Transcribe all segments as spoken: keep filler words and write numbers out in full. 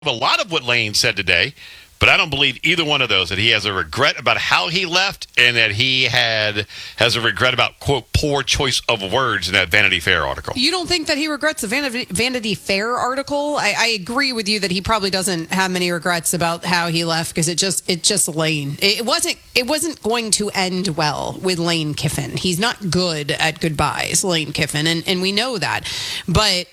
A lot of what Lane said today, but I don't believe either one of those, that he has a regret about how he left and that he had has a regret about, quote, poor choice of words in that Vanity Fair article. You don't think that he regrets the Vanity, Vanity Fair article? I, I agree with you that he probably doesn't have many regrets about how he left because it just it just Lane. It wasn't it wasn't going to end well with Lane Kiffin. He's not good at goodbyes, Lane Kiffin, and, and we know that. But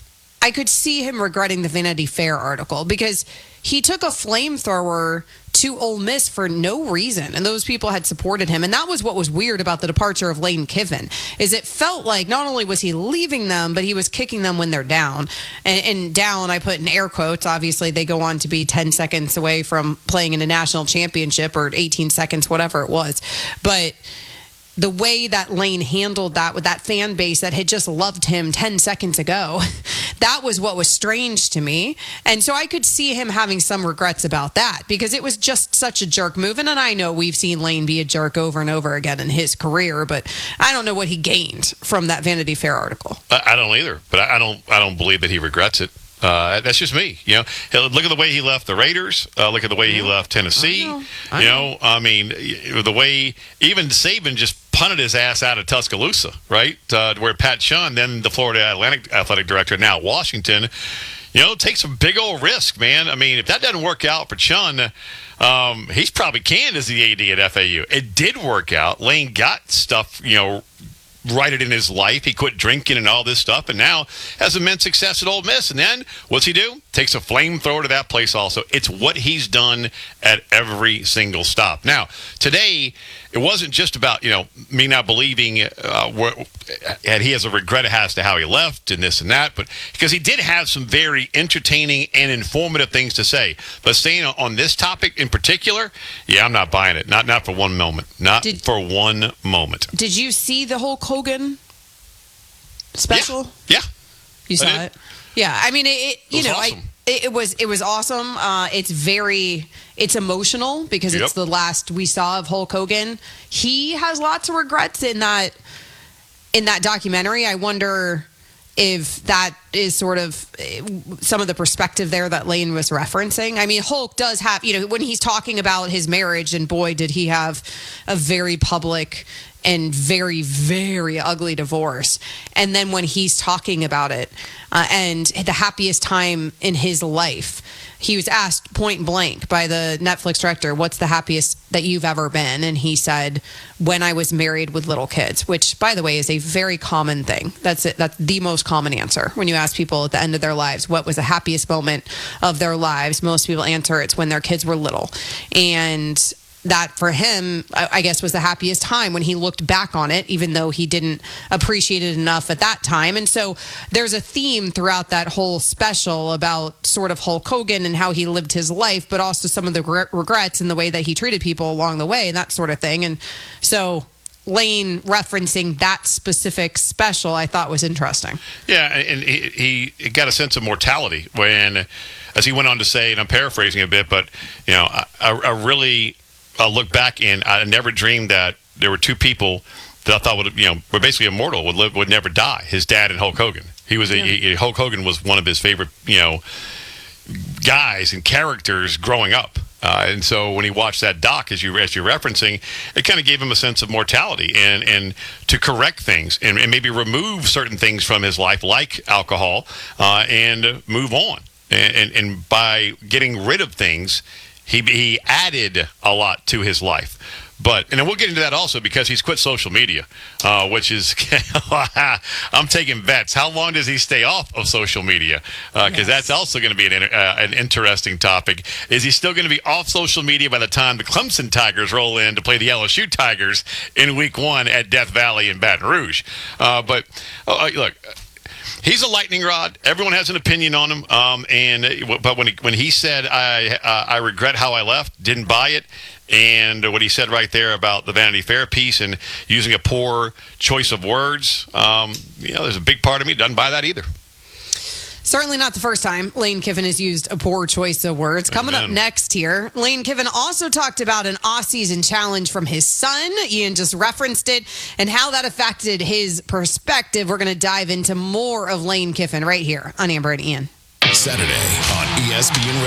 I could see him regretting the Vanity Fair article because he took a flamethrower to Ole Miss for no reason, and those people had supported him. And that was what was weird about the departure of Lane Kiffin, is it felt like not only was he leaving them, but he was kicking them when they're down. And, and down, I put in air quotes. Obviously, they go on to be ten seconds away from playing in a national championship, or eighteen seconds, whatever it was. But the way that Lane handled that with that fan base that had just loved him ten seconds ago, that was what was strange to me. And so I could see him having some regrets about that because it was just such a jerk move. And I know we've seen Lane be a jerk over and over again in his career, but I don't know what he gained from that Vanity Fair article. I don't either, but I don't I don't believe that he regrets it. Uh, that's just me. You know, look at the way he left the Raiders. Uh, look at the way he left Tennessee. I know. I you know. know, I mean, the way even Saban just punted his ass out of Tuscaloosa, right? Uh, where Pat Chun, then the Florida Atlantic athletic director, now Washington, you know, takes some big old risk, man. I mean, if that doesn't work out for Chun, um, he's probably canned as the A D at F A U. It did work out. Lane got stuff, you know, righted in his life. He quit drinking and all this stuff, and now has immense success at Ole Miss. And then what's he do? Takes a flamethrower to that place also. It's what he's done at every single stop. Now, today, it wasn't just about, you know, me not believing uh, where, and he has a regret as to how he left and this and that, but because he did have some very entertaining and informative things to say. But staying on this topic in particular, yeah, I'm not buying it. Not not for one moment. Not did, for one moment. Did you see the Hulk Hogan special? Yeah. yeah. You saw it? Yeah. I mean, it, it you it know, awesome. I. It was it was awesome. Uh, it's very it's emotional because it's Yep. the last we saw of Hulk Hogan. He has lots of regrets in that in that documentary. I wonder if that is sort of some of the perspective there that Lane was referencing. I mean, Hulk does have, you know, when he's talking about his marriage, and boy, did he have a very public and very, very ugly divorce. And then when he's talking about it uh, and the happiest time in his life, he was asked point blank by the Netflix director, what's the happiest that you've ever been? And he said, when I was married with little kids, which, by the way, is a very common thing. That's it. That's the most common answer. When you ask people at the end of their lives, what was the happiest moment of their lives? Most people answer it's when their kids were little. And that for him, I guess, was the happiest time when he looked back on it, even though he didn't appreciate it enough at that time. And so there's a theme throughout that whole special about sort of Hulk Hogan and how he lived his life, but also some of the regrets and the way that he treated people along the way and that sort of thing. And so Lane referencing that specific special, I thought was interesting. Yeah, and he, he got a sense of mortality when, as he went on to say, and I'm paraphrasing a bit, but, you know, I, I really... I look back and I never dreamed that there were two people that I thought would, you know, were basically immortal, would live, would never die. His dad and Hulk Hogan. He was a, yeah. he, Hulk Hogan was one of his favorite, you know, guys and characters growing up. Uh, and so when he watched that doc, as you as you're referencing, it kind of gave him a sense of mortality and and to correct things and, and maybe remove certain things from his life, like alcohol, uh, and move on. And, and and by getting rid of things, He he added a lot to his life. But, and then we'll get into that also because he's quit social media, uh, which is, I'm taking bets. How long does he stay off of social media? Because uh, yes. that's also going to be an, uh, an interesting topic. Is he still going to be off social media by the time the Clemson Tigers roll in to play the L S U Tigers in week one at Death Valley in Baton Rouge? Uh, but, uh, look, he's a lightning rod. Everyone has an opinion on him. Um, and but when he, when he said, I uh, I regret how I left, didn't buy it, and what he said right there about the Vanity Fair piece and using a poor choice of words, um, you know, there's a big part of me that doesn't buy that either. Certainly not the first time Lane Kiffin has used a poor choice of words. Coming Amen. up next here, Lane Kiffin also talked about an off-season challenge from his son. Ian just referenced it and how that affected his perspective. We're going to dive into more of Lane Kiffin right here on Amber and Ian. Saturday on E S P N Radio.